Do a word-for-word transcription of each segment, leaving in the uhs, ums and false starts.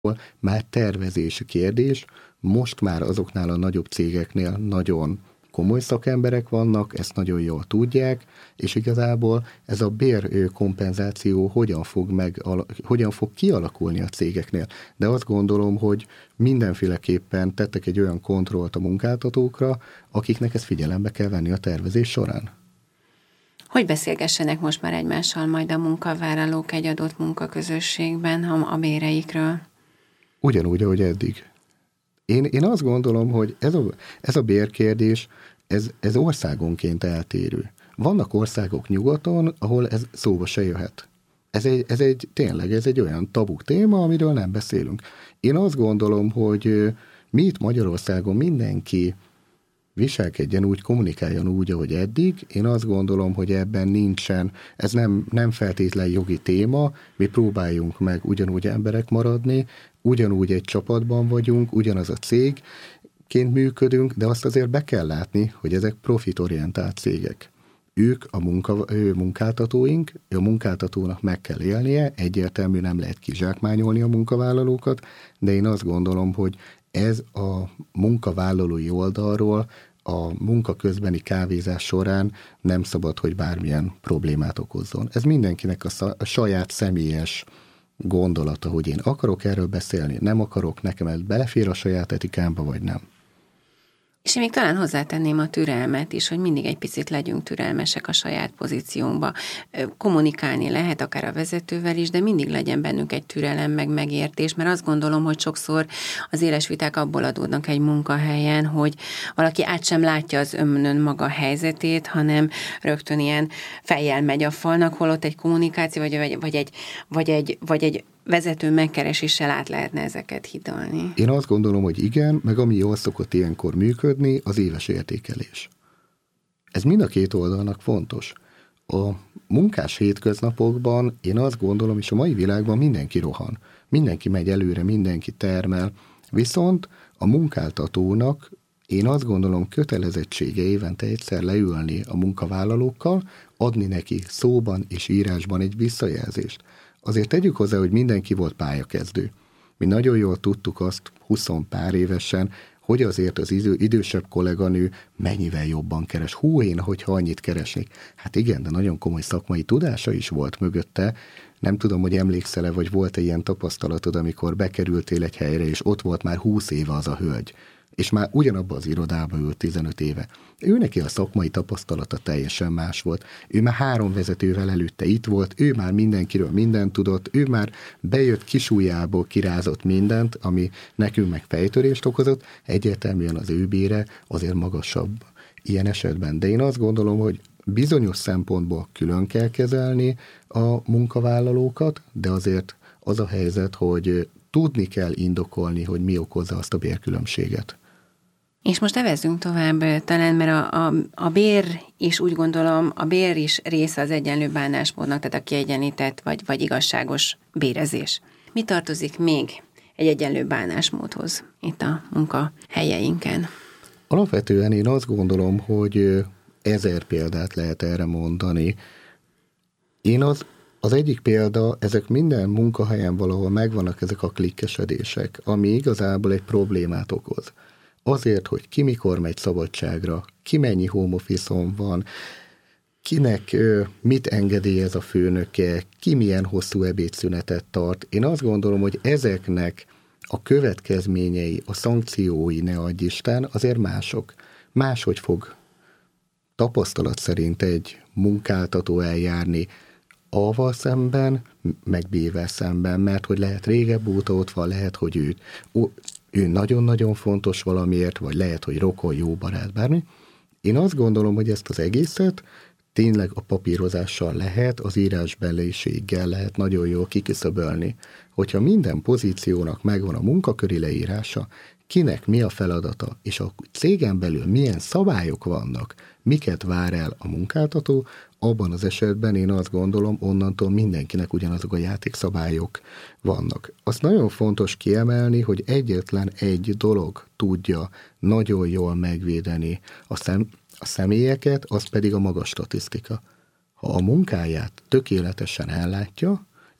már tervezési kérdés, most már azoknál a nagyobb cégeknél nagyon komoly szakemberek vannak, ezt nagyon jól tudják, és igazából ez a bérkompenzáció hogyan fog, meg, hogyan fog kialakulni a cégeknél. De azt gondolom, hogy mindenféleképpen tettek egy olyan kontrollt a munkáltatókra, akiknek ezt figyelembe kell venni a tervezés során. Hogy beszélgessenek most már egymással majd a munkavállalók egy adott munkaközösségben a béreikről? Ugyanúgy, ahogy eddig. Én, én azt gondolom, hogy ez a, ez a bérkérdés, ez, ez országonként eltérő. Vannak országok nyugaton, ahol ez szóba se jöhet. Ez egy, ez egy tényleg, ez egy olyan tabu téma, amiről nem beszélünk. Én azt gondolom, hogy mi itt Magyarországon mindenki viselkedjen úgy, kommunikáljon úgy, ahogy eddig. Én azt gondolom, hogy ebben nincsen, ez nem, nem feltétlen jogi téma, mi próbáljunk meg ugyanúgy emberek maradni, ugyanúgy egy csapatban vagyunk, ugyanaz a cégként működünk, de azt azért be kell látni, hogy ezek profitorientált cégek. Ők a munka, ő munkáltatóink, a munkáltatónak meg kell élnie, egyértelmű nem lehet kizsákmányolni a munkavállalókat, de én azt gondolom, hogy ez a munkavállalói oldalról a munka közbeni kávézás során nem szabad, hogy bármilyen problémát okozzon. Ez mindenkinek a, sz- a saját személyes gondolata, hogy én akarok erről beszélni, nem akarok, nekem ez belefér a saját etikámba, vagy nem. És én még talán hozzátenném a türelmet is, hogy mindig egy picit legyünk türelmesek a saját pozíciónkba. Kommunikálni lehet akár a vezetővel is, de mindig legyen bennünk egy türelem, meg megértés, mert azt gondolom, hogy sokszor az éles viták abból adódnak egy munkahelyen, hogy valaki át sem látja az önön maga helyzetét, hanem rögtön ilyen fejjel megy a falnak, holott egy kommunikáció, vagy, vagy, vagy, egy, vagy, egy, vagy egy vezető megkereséssel át lehetne ezeket hidalni. Én azt gondolom, hogy igen, meg ami jól szokott ilyenkor működni, az éves értékelés. Ez mind a két oldalnak fontos. A munkás hétköznapokban én azt gondolom, és a mai világban mindenki rohan. Mindenki megy előre, mindenki termel. Viszont a munkáltatónak én azt gondolom kötelezettsége évente egyszer leülni a munkavállalókkal, adni neki szóban és írásban egy visszajelzést. Azért tegyük hozzá, hogy mindenki volt pályakezdő. Mi nagyon jól tudtuk azt húsz pár évesen, hogy azért az idő, idősebb kolléganő mennyivel jobban keres. Hú, én, hogyha annyit keresnék. Hát igen, de nagyon komoly szakmai tudása is volt mögötte. Nem tudom, hogy emlékszel-e, vagy volt-e ilyen tapasztalatod, amikor bekerültél egy helyre, és ott volt már húsz éve az a hölgy, és már ugyanabban az irodában ült tizenöt éve. Ő neki a szakmai tapasztalata teljesen más volt. Ő már három vezetővel előtte itt volt, ő már mindenkiről mindent tudott, ő már bejött kisujjából, kirázott mindent, ami nekünk meg fejtörést okozott, egyértelműen az ő bére azért magasabb ilyen esetben. De én azt gondolom, hogy bizonyos szempontból külön kell kezelni a munkavállalókat, de azért az a helyzet, hogy tudni kell indokolni, hogy mi okozza azt a bérkülönbséget. És most evezzünk tovább talán, mert a, a, a bér is úgy gondolom, a bér is része az egyenlő bánásmódnak, tehát a kiegyenlített vagy, vagy igazságos bérezés. Mi tartozik még egy egyenlő bánásmódhoz itt a munkahelyeinken? Alapvetően én azt gondolom, hogy ezer példát lehet erre mondani. Én az, az egyik példa, ezek minden munkahelyen valahol megvannak ezek a klikkesedések, ami igazából egy problémát okoz. Azért, hogy ki mikor megy szabadságra, ki mennyi home office-on van, kinek mit engedélyez a főnöke, ki milyen hosszú ebédszünetet tart. Én azt gondolom, hogy ezeknek a következményei, a szankciói, ne adj Isten, azért mások. Máshogy fog tapasztalat szerint egy munkáltató eljárni A-val szemben, meg B-vel szemben, mert hogy lehet régebb óta ott van, lehet, hogy ő, ő nagyon-nagyon fontos valamiért, vagy lehet, hogy rokon, jó barát, bármi. Én azt gondolom, hogy ezt az egészet tényleg a papírozással lehet, az írásbeliséggel lehet nagyon jól kiküszöbölni. Hogyha minden pozíciónak megvan a munkaköri leírása, kinek mi a feladata, és a cégen belül milyen szabályok vannak, miket vár el a munkáltató, abban az esetben én azt gondolom, onnantól mindenkinek ugyanazok a játékszabályok vannak. Azt nagyon fontos kiemelni, hogy egyetlen egy dolog tudja nagyon jól megvédeni a, szem, a személyeket, az pedig a magas statisztika. Ha a munkáját tökéletesen ellátja,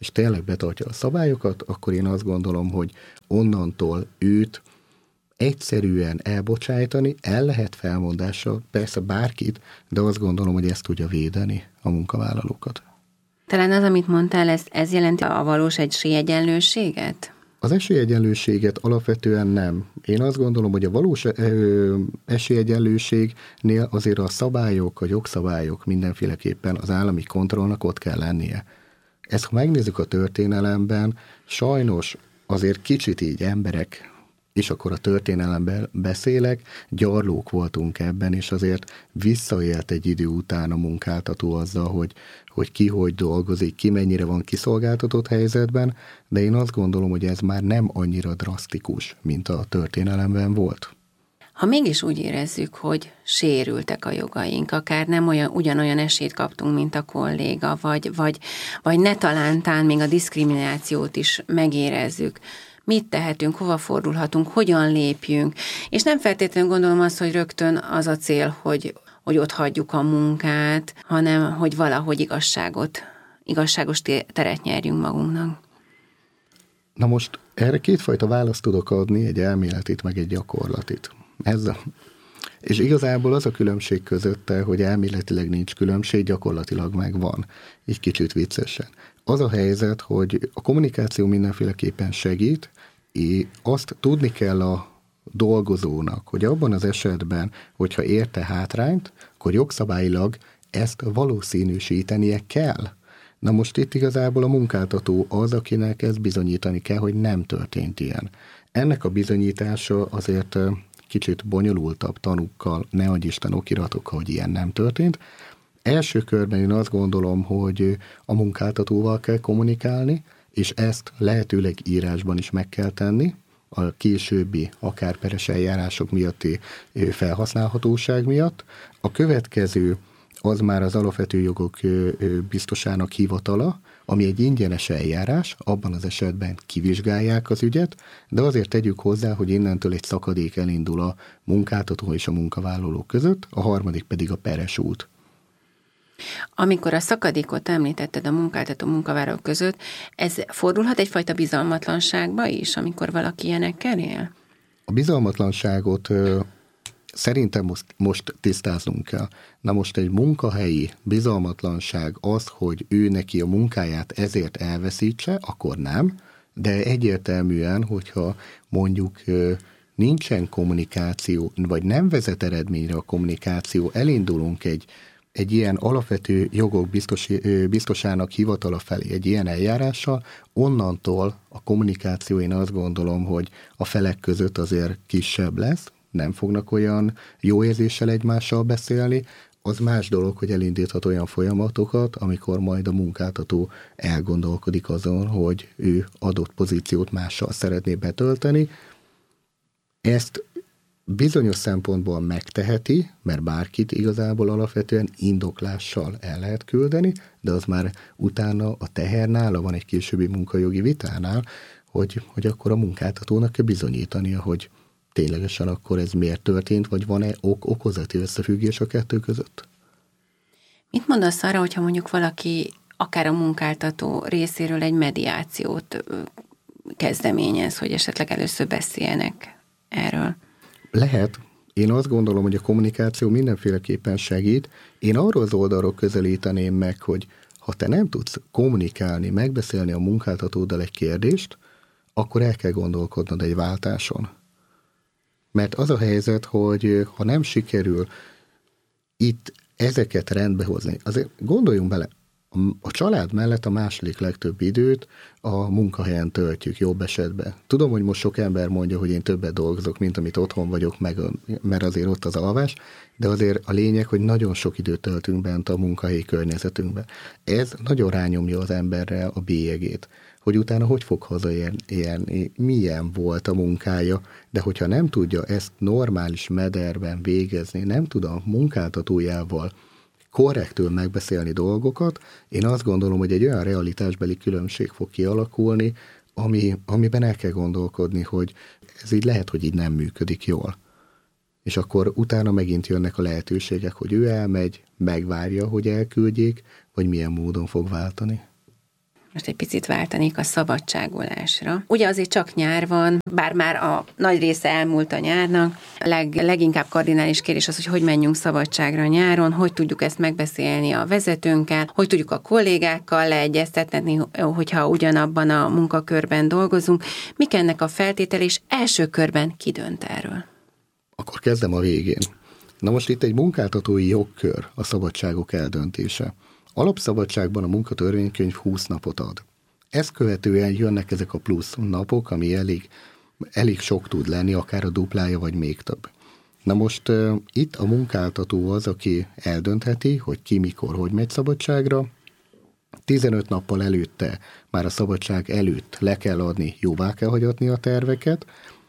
és tényleg betartja a szabályokat, akkor én azt gondolom, hogy onnantól őt egyszerűen elbocsájtani, el lehet felmondással, persze bárkit, de azt gondolom, hogy ezt tudja védeni a munkavállalókat. Talán az, amit mondtál, ez, ez jelenti a valós esélyegyenlőséget? Az esélyegyenlőséget alapvetően nem. Én azt gondolom, hogy a valós ö, esélyegyenlőségnél azért a szabályok, a jogszabályok mindenféleképpen az állami kontrollnak ott kell lennie. Ezt, ha megnézzük a történelemben, sajnos azért kicsit így emberek, és akkor a történelemben beszélek, gyarlók voltunk ebben, és azért visszaélt egy idő után a munkáltató azzal, hogy, hogy ki hogy dolgozik, ki mennyire van kiszolgáltatott helyzetben, de én azt gondolom, hogy ez már nem annyira drasztikus, mint a történelemben volt. Ha mégis úgy érezzük, hogy sérültek a jogaink, akár nem olyan, ugyanolyan esélyt kaptunk, mint a kolléga, vagy, vagy, vagy ne talántán még a diszkriminációt is megérezzük, mit tehetünk, hova fordulhatunk, hogyan lépjünk, és nem feltétlenül gondolom azt, hogy rögtön az a cél, hogy, hogy ott hagyjuk a munkát, hanem hogy valahogy igazságot, igazságos teret nyerjünk magunknak. Na most erre kétfajta választ tudok adni, egy elméletit, meg egy gyakorlatit. Ez a... És igazából az a különbség közötte, hogy elméletileg nincs különbség, gyakorlatilag meg van. Így kicsit viccesen. Az a helyzet, hogy a kommunikáció mindenféleképpen segít, és azt tudni kell a dolgozónak, hogy abban az esetben, hogyha érte hátrányt, akkor jogszabályilag ezt valószínűsítenie kell. Na most itt igazából a munkáltató az, akinek ezt bizonyítani kell, hogy nem történt ilyen. Ennek a bizonyítása azért kicsit bonyolultabb tanúkkal, ne adj Isten okiratokkal, hogy ilyen nem történt. Első körben én azt gondolom, hogy a munkáltatóval kell kommunikálni, és ezt lehetőleg írásban is meg kell tenni, a későbbi, akár peres eljárások miatti felhasználhatóság miatt. A következő az már az alapvető jogok biztosának hivatala, ami egy ingyenes eljárás, abban az esetben kivizsgálják az ügyet, de azért tegyük hozzá, hogy innentől egy szakadék elindul a munkáltató és a munkavállaló között, a harmadik pedig a peres út. Amikor a szakadékot említetted a munkáltató munkavállaló között, ez fordulhat egyfajta bizalmatlanságba is, amikor valaki ilyenekkel él? A bizalmatlanságot ö, szerintem most, most tisztáznunk kell. Na most egy munkahelyi bizalmatlanság az, hogy ő neki a munkáját ezért elveszítse, akkor nem, de egyértelműen, hogyha mondjuk ö, nincsen kommunikáció, vagy nem vezet eredményre a kommunikáció, elindulunk egy egy ilyen alapvető jogok biztos, biztosának hivatala felé egy ilyen eljárással, onnantól a kommunikáció, én azt gondolom, hogy a felek között azért kisebb lesz, nem fognak olyan jó érzéssel egymással beszélni, az más dolog, hogy elindíthat olyan folyamatokat, amikor majd a munkáltató elgondolkodik azon, hogy ő adott pozíciót mással szeretné betölteni. Ezt bizonyos szempontból megteheti, mert bárkit igazából alapvetően indoklással el lehet küldeni, de az már utána a tehernála van egy későbbi munkajogi vitánál, hogy, hogy akkor a munkáltatónak kell bizonyítania, hogy ténylegesen akkor ez miért történt, vagy van-e ok- okozati összefüggés a kettő között? Mit mondasz arra, hogyha mondjuk valaki akár a munkáltató részéről egy mediációt kezdeményez, hogy esetleg először beszéljenek erről? Lehet. Én azt gondolom, hogy a kommunikáció mindenféleképpen segít. Én arról az oldalról közelíteném meg, hogy ha te nem tudsz kommunikálni, megbeszélni a munkáltatóddal egy kérdést, akkor el kell gondolkodnod egy váltáson. Mert az a helyzet, hogy ha nem sikerül itt ezeket rendbe hozni, azért gondoljunk bele, a család mellett a második legtöbb időt a munkahelyen töltjük, jobb esetben. Tudom, hogy most sok ember mondja, hogy én többet dolgozok, mint amit otthon vagyok, meg, mert azért ott az alvás, de azért a lényeg, hogy nagyon sok időt töltünk bent a munkahelyi környezetünkben. Ez nagyon rányomja az emberre a bélyegét, hogy utána hogy fog hazaérni, milyen volt a munkája, de hogyha nem tudja ezt normális mederben végezni, nem tud a munkáltatójával korrektül megbeszélni dolgokat, én azt gondolom, hogy egy olyan realitásbeli különbség fog kialakulni, ami, amiben el kell gondolkodni, hogy ez így lehet, hogy így nem működik jól. És akkor utána megint jönnek a lehetőségek, hogy ő elmegy, megvárja, hogy elküldjék, vagy milyen módon fog váltani. Most egy picit váltanék a szabadságolásra. Ugye azért csak nyár van, bár már a nagy része elmúlt a nyárnak. A leg, leginkább kardinális kérdés az, hogy hogy menjünk szabadságra nyáron, hogy tudjuk ezt megbeszélni a vezetőnkkel, hogy tudjuk a kollégákkal leegyeztetni, hogyha ugyanabban a munkakörben dolgozunk. Mik ennek a feltétel, és első körben ki dönt erről? Akkor kezdem a végén. Na most itt egy munkáltatói jogkör a szabadságok eldöntése. Alapszabadságban a munkatörvénykönyv húsz napot ad. Ezt követően jönnek ezek a plusz napok, ami elég, elég sok tud lenni, akár a duplája, vagy még több. Na most uh, itt a munkáltató az, aki eldöntheti, hogy ki, mikor, hogy megy szabadságra. tizenöt nappal előtte, már a szabadság előtt le kell adni, jóvá kell hagyatni a terveket.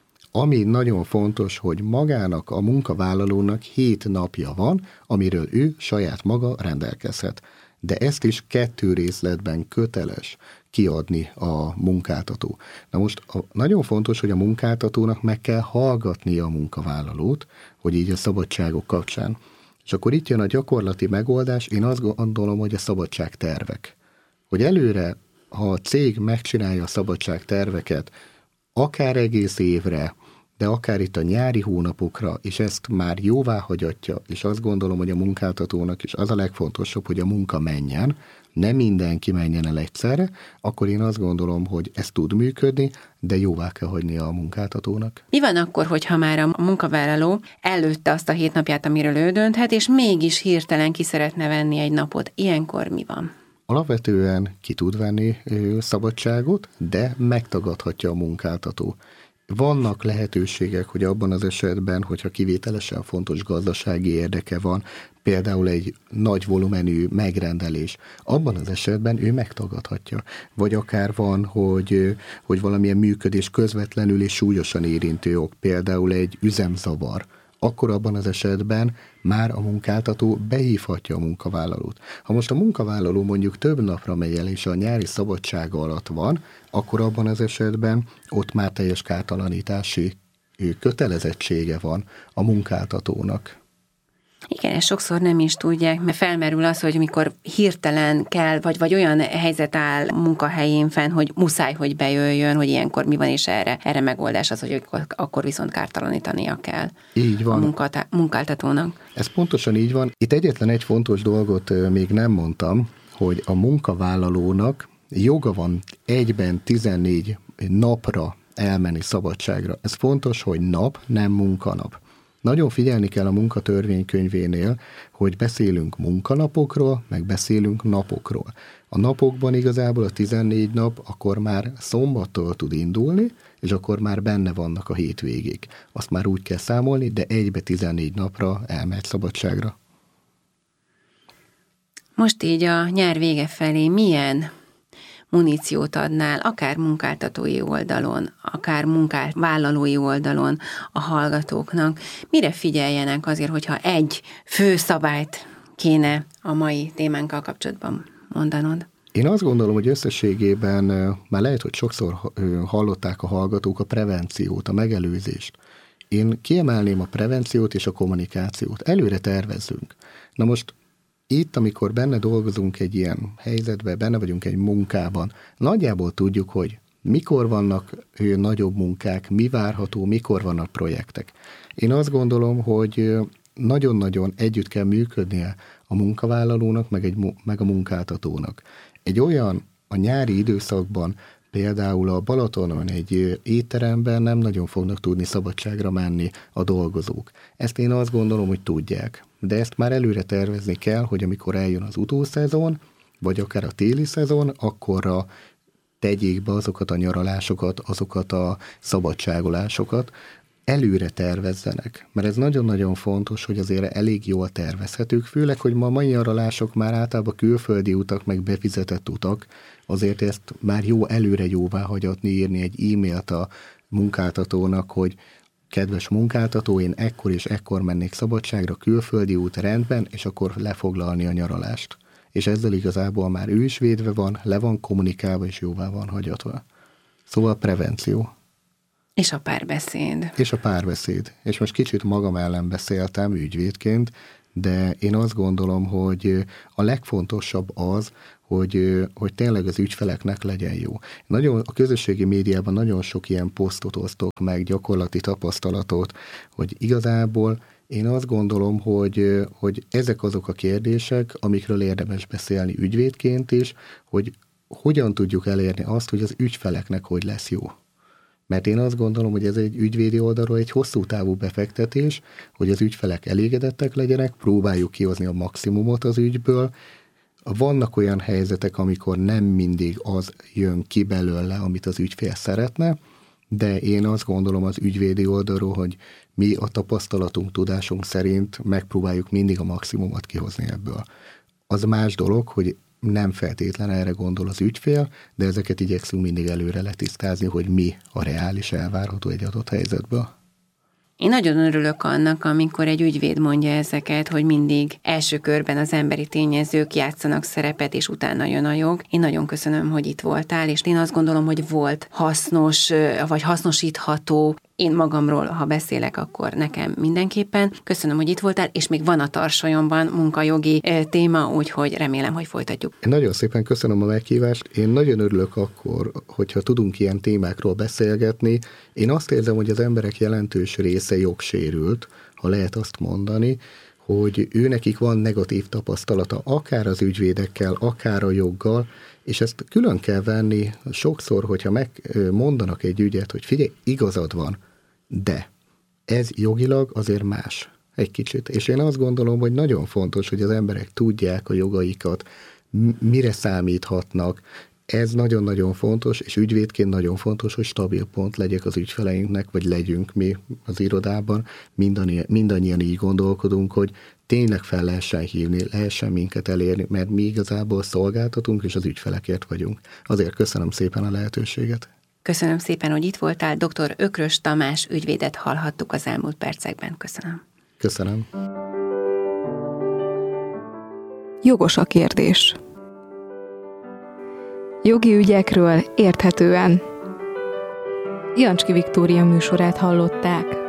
Ami nagyon fontos, hogy magának, a munkavállalónak hét napja van, amiről ő saját maga rendelkezhet. De ezt is kettő részletben köteles kiadni a munkáltató. Na most a, nagyon fontos, hogy a munkáltatónak meg kell hallgatnia a munkavállalót, hogy így a szabadságok kapcsán. És akkor itt jön a gyakorlati megoldás, én azt gondolom, hogy a szabadságtervek. Hogy előre, ha a cég megcsinálja a szabadságterveket, akár egész évre, de akár itt a nyári hónapokra, és ezt már jóvá hagyatja, és azt gondolom, hogy a munkáltatónak is az a legfontosabb, hogy a munka menjen, nem mindenki menjen el egyszerre, akkor én azt gondolom, hogy ez tud működni, de jóvá kell hagynia a munkáltatónak. Mi van akkor, hogyha már a munkavállaló előtte azt a hét napját, amiről ő dönthet, és mégis hirtelen ki szeretne venni egy napot? Ilyenkor mi van? Alapvetően ki tud venni szabadságot, de megtagadhatja a munkáltató. Vannak lehetőségek, hogy abban az esetben, hogyha kivételesen fontos gazdasági érdeke van, például egy nagy volumenű megrendelés, abban az esetben ő megtagadhatja. Vagy akár van, hogy, hogy valamilyen működés közvetlenül és súlyosan érintő ok, például egy üzemzavar, akkor abban az esetben már a munkáltató behívhatja a munkavállalót. Ha most a munkavállaló mondjuk több napra megy el, és a nyári szabadsága alatt van, akkor abban az esetben ott már teljes kártalanítási kötelezettsége van a munkáltatónak. Igen, ezt sokszor nem is tudják, mert felmerül az, hogy mikor hirtelen kell, vagy, vagy olyan helyzet áll munkahelyén fenn, hogy muszáj, hogy bejöjjön, hogy ilyenkor mi van, és erre, erre megoldás az, hogy akkor viszont kártalanítania kell. Így van. A munkata- munkáltatónak. Ez pontosan így van. Itt egyetlen egy fontos dolgot még nem mondtam, hogy a munkavállalónak joga van egyben tizennégy napra elmenni szabadságra. Ez fontos, hogy nap, nem munkanap. Nagyon figyelni kell a munkatörvénykönyvénél, hogy beszélünk munkanapokról, meg beszélünk napokról. A napokban igazából a tizennégy nap akkor már szombattól tud indulni, és akkor már benne vannak a hétvégék. Azt már úgy kell számolni, de egybe tizennégy napra elmegy szabadságra. Most így a nyár vége felé milyen muníciót adnál, akár munkáltatói oldalon, akár munkavállalói oldalon a hallgatóknak? Mire figyeljenek azért, hogyha egy fő szabályt kéne a mai témánkkal kapcsolatban mondanod? Én azt gondolom, hogy összességében már lehet, hogy sokszor hallották a hallgatók a prevenciót, a megelőzést. Én kiemelném a prevenciót és a kommunikációt. Előre tervezzünk. Na most itt, amikor benne dolgozunk egy ilyen helyzetben, benne vagyunk egy munkában, nagyjából tudjuk, hogy mikor vannak nagyobb munkák, mi várható, mikor vannak projektek. Én azt gondolom, hogy nagyon-nagyon együtt kell működnie a munkavállalónak, meg, egy, meg a munkáltatónak. Egy olyan a nyári időszakban, például a Balatonon egy étteremben nem nagyon fognak tudni szabadságra menni a dolgozók. Ezt én azt gondolom, hogy tudják. De ezt már előre tervezni kell, hogy amikor eljön az utószezon, vagy akár a téli szezon, akkorra tegyék be azokat a nyaralásokat, azokat a szabadságolásokat, előre tervezzenek. Mert ez nagyon-nagyon fontos, hogy azért elég jól tervezhetők, főleg, hogy ma a mai nyaralások már általában külföldi utak, meg befizetett utak, azért ezt már jó előre jóvá hagyatni, írni egy e-mailt a munkáltatónak, hogy kedves munkáltató, én ekkor és ekkor mennék szabadságra, külföldi út rendben, és akkor lefoglalni a nyaralást. És ezzel igazából már ő is védve van, le van kommunikálva, és jóvá van hagyatva. Szóval prevenció. És a párbeszéd. És a párbeszéd. És most kicsit magam ellen beszéltem ügyvédként, de én azt gondolom, hogy a legfontosabb az, hogy, hogy tényleg az ügyfeleknek legyen jó. Nagyon, a közösségi médiában nagyon sok ilyen posztot osztok meg, gyakorlati tapasztalatot, hogy igazából én azt gondolom, hogy, hogy ezek azok a kérdések, amikről érdemes beszélni ügyvédként is, hogy hogyan tudjuk elérni azt, hogy az ügyfeleknek hogy lesz jó. Mert én azt gondolom, hogy ez egy ügyvédi oldalról egy hosszú távú befektetés, hogy az ügyfelek elégedettek legyenek, próbáljuk kihozni a maximumot az ügyből. Vannak olyan helyzetek, amikor nem mindig az jön ki belőle, amit az ügyfél szeretne, de én azt gondolom az ügyvédi oldalról, hogy mi a tapasztalatunk, tudásunk szerint megpróbáljuk mindig a maximumot kihozni ebből. Az más dolog, hogy nem feltétlen erre gondol az ügyfél, de ezeket igyekszünk mindig előre letisztázni, hogy mi a reális elvárható egy adott helyzetből. Én nagyon örülök annak, amikor egy ügyvéd mondja ezeket, hogy mindig első körben az emberi tényezők játszanak szerepet, és utána jön a jog. Én nagyon köszönöm, hogy itt voltál, és én azt gondolom, hogy volt hasznos, vagy hasznosítható. Én magamról, ha beszélek, akkor nekem mindenképpen. Köszönöm, hogy itt voltál, és még van a tarsolyomban munkajogi téma, úgyhogy remélem, hogy folytatjuk. Én nagyon szépen köszönöm a meghívást. Én nagyon örülök akkor, hogyha tudunk ilyen témákról beszélgetni. Én azt érzem, hogy az emberek jelentős része jogsérült, ha lehet azt mondani, hogy őnekik van negatív tapasztalata, akár az ügyvédekkel, akár a joggal, és ezt külön kell venni sokszor, hogyha megmondanak egy ügyet, hogy figyelj, igazad van, de ez jogilag azért más egy kicsit. És én azt gondolom, hogy nagyon fontos, hogy az emberek tudják a jogaikat, mire számíthatnak. Ez nagyon-nagyon fontos, és ügyvédként nagyon fontos, hogy stabil pont legyek az ügyfeleinknek, vagy legyünk mi az irodában. Mindannyian, mindannyian így gondolkodunk, hogy tényleg fel lehessen hívni, lehessen minket elérni, mert mi igazából szolgáltatunk, és az ügyfelekért vagyunk. Azért köszönöm szépen a lehetőséget. Köszönöm szépen, hogy itt voltál. doktor Ökrös Tamás ügyvédet hallhattuk az elmúlt percekben. Köszönöm. Köszönöm. Jogos a kérdés. Jogi ügyekről érthetően. Jancski Viktória műsorát hallották.